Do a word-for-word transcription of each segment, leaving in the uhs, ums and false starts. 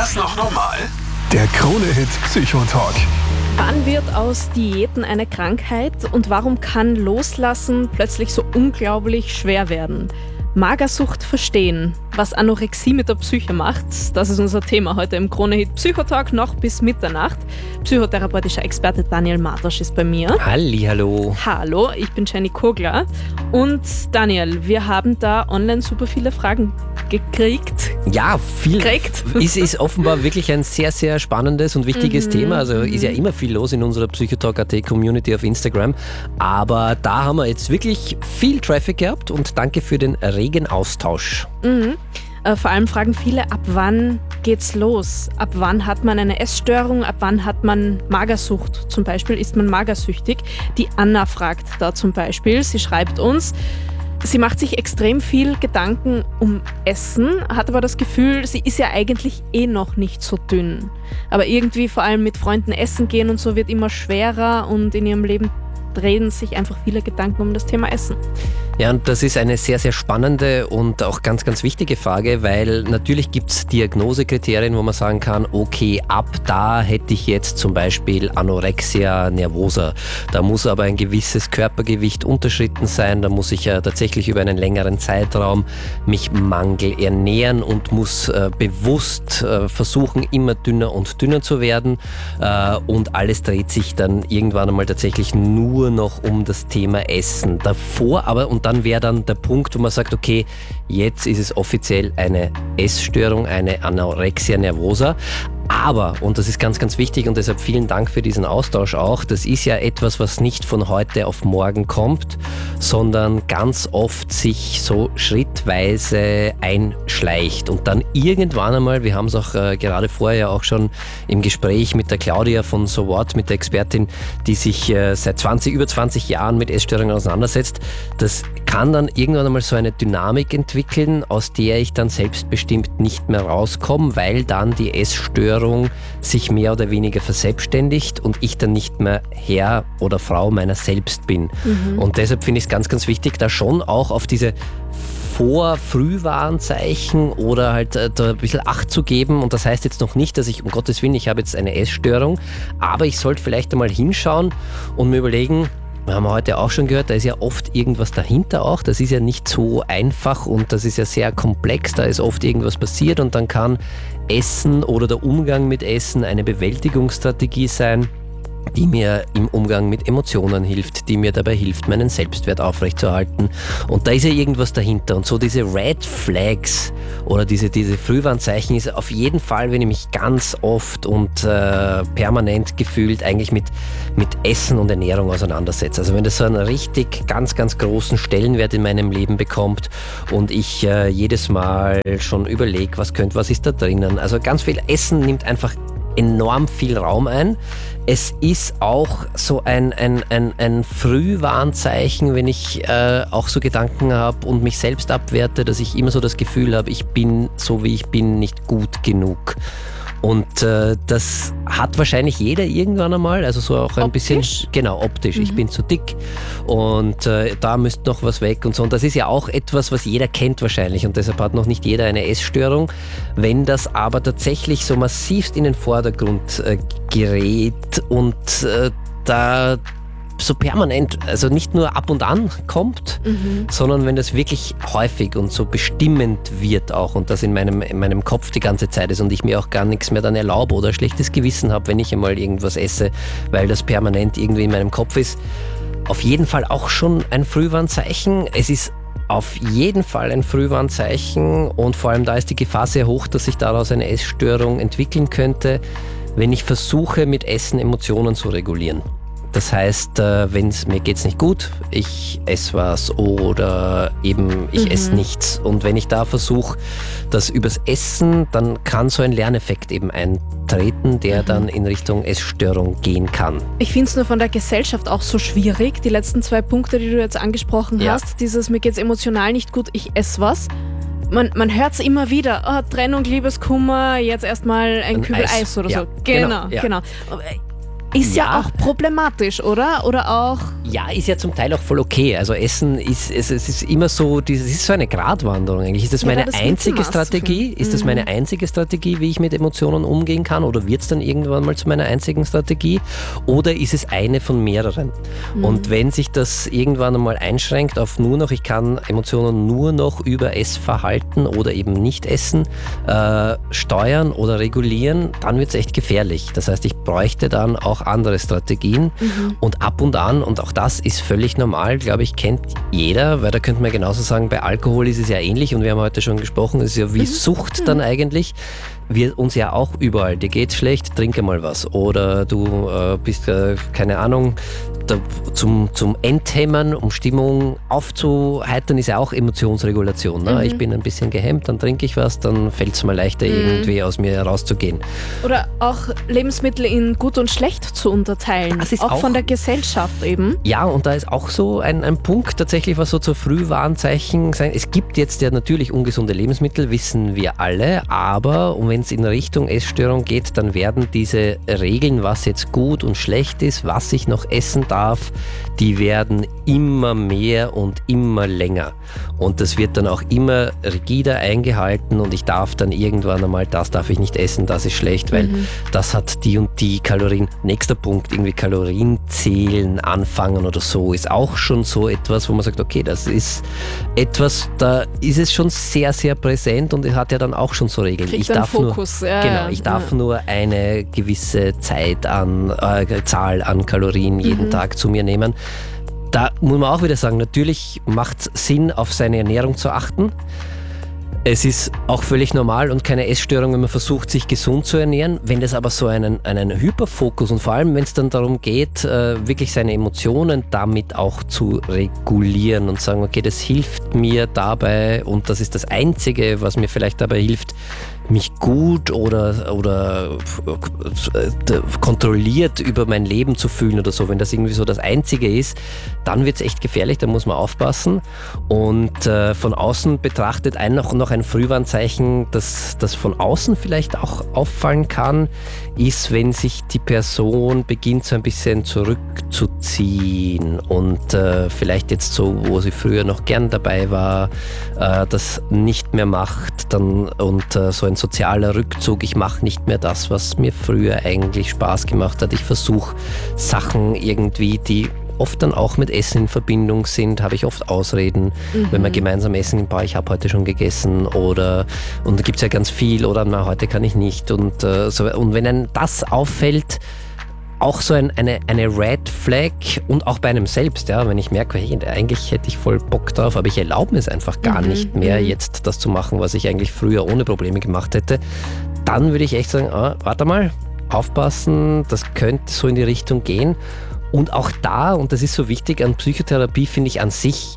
das noch normal? Der Krone-Hit Psychotalk. Wann wird aus Diäten eine Krankheit und warum kann Loslassen plötzlich so unglaublich schwer werden? Magersucht verstehen, was Anorexie mit der Psyche macht, das ist unser Thema heute im Krone-Hit Psychotalk noch bis Mitternacht. Psychotherapeutischer Experte Daniel Martosch ist bei mir. Hallihallo. Hallo, ich bin Jenny Kogler und Daniel, wir haben da online super viele Fragen gekriegt. Ja, viel. Gekriegt. Ist, ist offenbar wirklich ein sehr, sehr spannendes und wichtiges Mhm. Thema. Also ist ja immer viel los in unserer Psychotalk.at Community auf Instagram. Aber da haben wir jetzt wirklich viel Traffic gehabt und danke für den regen Austausch. Mhm. Äh, vor allem fragen viele, ab wann geht's los? Ab wann hat man eine Essstörung? Ab wann hat man Magersucht? Zum Beispiel ist man magersüchtig. Die Anna fragt da zum Beispiel, sie schreibt uns, sie macht sich extrem viel Gedanken um Essen, hat aber das Gefühl, sie ist ja eigentlich eh noch nicht so dünn. Aber irgendwie vor allem mit Freunden essen gehen und so wird immer schwerer und in ihrem Leben drehen sich einfach viele Gedanken um das Thema Essen. Ja, und das ist eine sehr, sehr spannende und auch ganz, ganz wichtige Frage, weil natürlich gibt es Diagnosekriterien, wo man sagen kann, okay, ab da hätte ich jetzt zum Beispiel Anorexia nervosa. Da muss aber ein gewisses Körpergewicht unterschritten sein, da muss ich ja tatsächlich über einen längeren Zeitraum mich mangelernähren und muss äh, bewusst äh, versuchen, immer dünner und dünner zu werden äh, und alles dreht sich dann irgendwann einmal tatsächlich nur noch um das Thema Essen. Davor aber, und dann wäre dann der Punkt, wo man sagt, okay, jetzt ist es offiziell eine Essstörung, eine Anorexia nervosa. Aber, und das ist ganz, ganz wichtig und deshalb vielen Dank für diesen Austausch auch, das ist ja etwas, was nicht von heute auf morgen kommt, sondern ganz oft sich so schrittweise einschleicht und dann irgendwann einmal, wir haben es auch äh, gerade vorher ja auch schon im Gespräch mit der Claudia von So What, mit der Expertin, die sich äh, seit zwanzig, über zwanzig Jahren mit Essstörungen auseinandersetzt, das kann dann irgendwann einmal so eine Dynamik entwickeln, aus der ich dann selbstbestimmt nicht mehr rauskomme, weil dann die Essstörung sich mehr oder weniger verselbstständigt und ich dann nicht mehr Herr oder Frau meiner selbst bin. Mhm. Und deshalb finde ich es ganz, ganz wichtig, da schon auch auf diese Vor-Frühwarnzeichen oder halt äh, da ein bisschen Acht zu geben. Und das heißt jetzt noch nicht, dass ich, um Gottes Willen, ich habe jetzt eine Essstörung, aber ich sollte vielleicht einmal hinschauen und mir überlegen, wir haben heute auch schon gehört, da ist ja oft irgendwas dahinter auch. Das ist ja nicht so einfach und das ist ja sehr komplex. Da ist oft irgendwas passiert und dann kann Essen oder der Umgang mit Essen eine Bewältigungsstrategie sein, die mir im Umgang mit Emotionen hilft, die mir dabei hilft, meinen Selbstwert aufrechtzuerhalten. Und da ist ja irgendwas dahinter. Und so diese Red Flags oder diese, diese Frühwarnzeichen ist auf jeden Fall, wenn ich mich ganz oft und äh, permanent gefühlt eigentlich mit, mit Essen und Ernährung auseinandersetze. Also wenn das so einen richtig ganz, ganz großen Stellenwert in meinem Leben bekommt und ich äh, jedes Mal schon überlege, was könnte, was ist da drinnen. Also ganz viel Essen nimmt einfach enorm viel Raum ein. Es ist auch so ein, ein, ein, ein Frühwarnzeichen, wenn ich äh, auch so Gedanken habe und mich selbst abwerte, dass ich immer so das Gefühl habe, ich bin so wie ich bin nicht gut genug. Und äh, das hat wahrscheinlich jeder irgendwann einmal, also so auch ein optisch? bisschen, genau, optisch. Mhm. Ich bin zu dick und äh, da müsste noch was weg und so. Und das ist ja auch etwas, was jeder kennt wahrscheinlich und deshalb hat noch nicht jeder eine Essstörung. Wenn das aber tatsächlich so massivst in den Vordergrund äh, gerät und äh, da so permanent, also nicht nur ab und an kommt, mhm. sondern wenn das wirklich häufig und so bestimmend wird auch und das in meinem, in meinem Kopf die ganze Zeit ist und ich mir auch gar nichts mehr dann erlaube oder schlechtes Gewissen habe, wenn ich einmal irgendwas esse, weil das permanent irgendwie in meinem Kopf ist, auf jeden Fall auch schon ein Frühwarnzeichen. Es ist auf jeden Fall ein Frühwarnzeichen und vor allem da ist die Gefahr sehr hoch, dass sich daraus eine Essstörung entwickeln könnte, wenn ich versuche, mit Essen Emotionen zu regulieren. Das heißt, wenn's mir geht's nicht gut, ich esse was oder eben ich mhm. esse nichts. Und wenn ich da versuche, das übers Essen, dann kann so ein Lerneffekt eben eintreten, der mhm. dann in Richtung Essstörung gehen kann. Ich finde es nur von der Gesellschaft auch so schwierig, die letzten zwei Punkte, die du jetzt angesprochen ja. hast, dieses mir geht's emotional nicht gut, ich esse was. Man, man hört es immer wieder, oh, Trennung, Liebeskummer, jetzt erstmal ein, ein Kübel Eis, Eis oder ja. so. Genau, genau. Ja. genau. Ist ja. Ja. auch problematisch, oder? Oder auch... Ja, ist ja zum Teil auch voll okay. Also Essen ist, es, es ist immer so, es ist so eine Gratwanderung eigentlich. Ist das Ja, meine da das einzige Mittelmaß zu Strategie? finden. Ist das Mhm. meine einzige Strategie, wie ich mit Emotionen umgehen kann? Oder wird es dann irgendwann mal zu meiner einzigen Strategie? Oder ist es eine von mehreren? Mhm. Und wenn sich das irgendwann einmal einschränkt auf nur noch, ich kann Emotionen nur noch über Essverhalten oder eben nicht essen, äh, steuern oder regulieren, dann wird es echt gefährlich. Das heißt, ich bräuchte dann auch andere Strategien. Mhm. Und ab und an, und auch das ist völlig normal, glaube ich, kennt jeder, weil da könnte man genauso sagen, bei Alkohol ist es ja ähnlich und wir haben heute schon gesprochen, es ist ja wie Sucht dann eigentlich. Wir uns ja auch überall, dir geht's schlecht, trinke mal was. Oder du äh, bist, äh, keine Ahnung, da, zum, zum Enthemmern, um Stimmung aufzuheitern, ist ja auch Emotionsregulation. Ne? Mhm. Ich bin ein bisschen gehemmt, dann trinke ich was, dann fällt es mir leichter, Mhm. irgendwie aus mir herauszugehen. Oder auch Lebensmittel in gut und schlecht zu unterteilen. Das ist auch, auch- von der Gesellschaft eben. Ja, und da ist auch so ein, ein Punkt tatsächlich, was so zu Frühwarnzeichen sein. Es gibt jetzt ja natürlich ungesunde Lebensmittel, wissen wir alle, aber und wenn es in Richtung Essstörung geht, dann werden diese Regeln, was jetzt gut und schlecht ist, was ich noch essen darf, die werden immer mehr und immer länger. Und das wird dann auch immer rigider eingehalten und ich darf dann irgendwann einmal, das darf ich nicht essen, das ist schlecht, weil Mhm. das hat die und die Kalorien. Nächster Punkt, irgendwie Kalorien zählen, anfangen oder so, ist auch schon so etwas, wo man sagt, okay, das ist etwas, da ist es schon sehr, sehr präsent und es hat ja dann auch schon so Regeln. Kriegt ich einen darf Fokus. nur, ja, genau, ja, ich darf ja. nur eine gewisse Zeit an, äh, Zahl an Kalorien jeden Mhm. Tag zu mir nehmen. Da muss man auch wieder sagen, natürlich macht es Sinn, auf seine Ernährung zu achten. Es ist auch völlig normal und keine Essstörung, wenn man versucht, sich gesund zu ernähren. Wenn das aber so einen, einen Hyperfokus und vor allem, wenn es dann darum geht, äh, wirklich seine Emotionen damit auch zu regulieren und sagen, okay, das hilft mir dabei und das ist das Einzige, was mir vielleicht dabei hilft, mich gut oder, oder äh, kontrolliert über mein Leben zu fühlen oder so. Wenn das irgendwie so das Einzige ist, dann wird es echt gefährlich, da muss man aufpassen. Und äh, von außen betrachtet ein noch, noch ein Frühwarnzeichen, das, das von außen vielleicht auch auffallen kann, ist, wenn sich die Person beginnt so ein bisschen zurückzuziehen und äh, vielleicht jetzt so, wo sie früher noch gern dabei war, äh, das nicht mehr macht dann, und äh, so ein sozialer Rückzug, ich mache nicht mehr das, was mir früher eigentlich Spaß gemacht hat. Ich versuche Sachen irgendwie, die oft dann auch mit Essen in Verbindung sind, habe ich oft Ausreden, Mhm. wenn wir gemeinsam essen, boah, ich habe heute schon gegessen oder und da gibt es ja ganz viel oder na, heute kann ich nicht und, äh, so, und wenn einem das auffällt, auch so ein, eine, eine Red Flag und auch bei einem selbst, ja, wenn ich merke, hey, eigentlich hätte ich voll Bock drauf, aber ich erlaube mir es einfach gar Mhm, nicht mehr, mhm. jetzt das zu machen, was ich eigentlich früher ohne Probleme gemacht hätte, dann würde ich echt sagen, ah, warte mal, aufpassen, das könnte so in die Richtung gehen. Und auch da, und das ist so wichtig an Psychotherapie, finde ich an sich,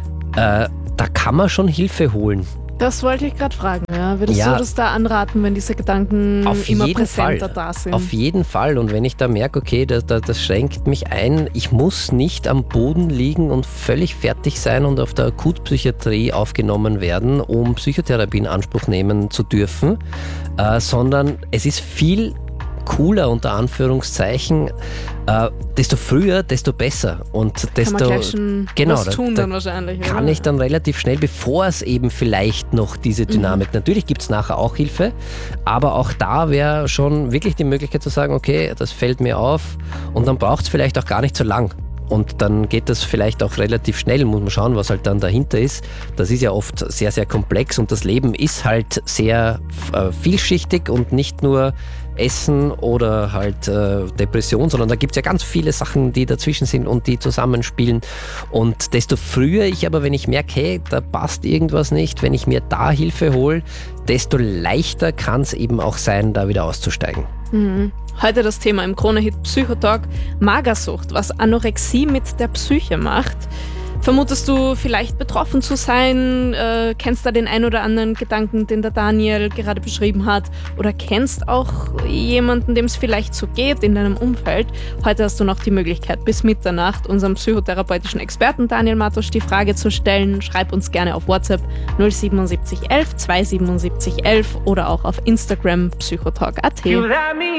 äh, da kann man schon Hilfe holen. Das wollte ich gerade fragen. Ja. Würdest Ja. du das da anraten, wenn diese Gedanken Auf immer jeden präsenter Fall. da sind? Auf jeden Fall. Und wenn ich da merke, okay, das, das, das schränkt mich ein, ich muss nicht am Boden liegen und völlig fertig sein und auf der Akutpsychiatrie aufgenommen werden, um Psychotherapie in Anspruch nehmen zu dürfen, äh, sondern es ist viel cooler, unter Anführungszeichen, äh, desto früher, desto besser. Und Kann desto, man gleich schon genau, was da- tun da dann wahrscheinlich. kann oder? ich dann relativ schnell, bevor es eben vielleicht noch diese Dynamik, Mhm. natürlich gibt es nachher auch Hilfe, aber auch da wäre schon wirklich die Möglichkeit zu sagen, okay, das fällt mir auf und dann braucht es vielleicht auch gar nicht so lang. Und dann geht das vielleicht auch relativ schnell, muss man schauen, was halt dann dahinter ist. Das ist ja oft sehr, sehr komplex und das Leben ist halt sehr äh, vielschichtig und nicht nur Essen oder halt äh, Depression, sondern da gibt es ja ganz viele Sachen, die dazwischen sind und die zusammenspielen. Und desto früher ich aber, wenn ich merke, hey, da passt irgendwas nicht, wenn ich mir da Hilfe hole, desto leichter kann es eben auch sein, da wieder auszusteigen. Mhm. Heute das Thema im Krone-Hit Psychotalk: Magersucht, was Anorexie mit der Psyche macht. Vermutest du vielleicht betroffen zu sein? Äh, kennst da den ein oder anderen Gedanken, den der Daniel gerade beschrieben hat? Oder kennst auch jemanden, dem es vielleicht so geht in deinem Umfeld? Heute hast du noch die Möglichkeit, bis Mitternacht unserem psychotherapeutischen Experten Daniel Matosch die Frage zu stellen. Schreib uns gerne auf WhatsApp null siebenundsiebzig elf zweihundertsiebenundsiebzig elf oder auch auf Instagram psychotalk punkt at. You let me